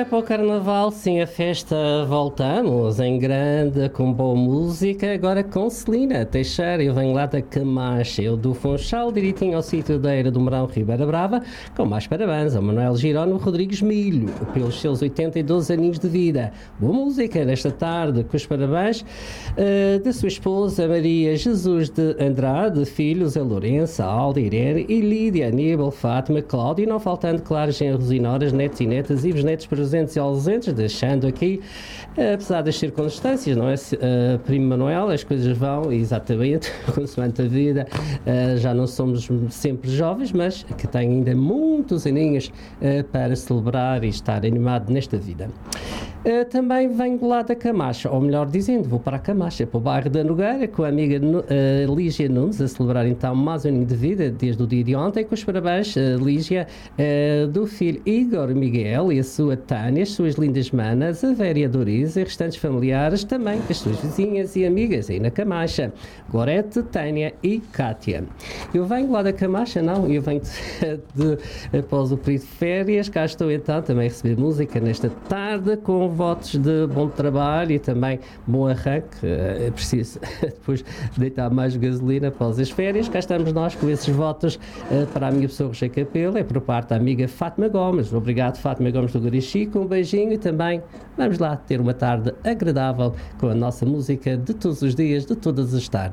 Ora, para o Carnaval, sim, a festa voltamos em grande, com boa música, agora com Celina Teixeira. Eu venho lá da Camacha, eu do Funchal, direitinho ao sítio da Eira do Mourão, Ribeira Brava, com mais parabéns ao Manuel Girónimo Rodrigues Milho, pelos seus 82 aninhos de vida. Boa música nesta tarde, com os parabéns da sua esposa Maria Jesus de Andrade, filhos a Lourença, Alda, Irene e Lídia, Aníbal, Fátima, Cláudio, e não faltando, claro, genros e noras, netos e netas e bisnetos presentes e ausentes, deixando aqui, apesar das circunstâncias, não é, primo Manuel, as coisas vão exatamente consoante a vida, já não somos sempre jovens, mas que têm ainda muitos aninhos para celebrar e estar animado nesta vida. Também venho lá da Camacha, ou melhor dizendo, vou para a Camacha, para o bairro da Nogueira, com a amiga Lígia Nunes, a celebrar então mais um aninho de vida desde o dia de ontem, com os parabéns, Lígia, do filho Igor Miguel e a sua Tânia, as suas lindas manas, a vereadora Isa e restantes familiares, também as suas vizinhas e amigas aí na Camacha, Gorete, Tânia e Cátia. Eu venho lá da Camacha, não, eu venho após o período de férias, cá estou então também a receber música nesta tarde, com votos de bom trabalho e também bom arranque. É preciso depois deitar mais gasolina após as férias. Cá estamos nós com esses votos para a minha pessoa Roger Capelo, é por parte da amiga Fátima Gomes. Obrigado, Fátima Gomes do Garichico, um beijinho e também vamos lá ter uma tarde agradável com a nossa música de todos os dias, de todas as tardes.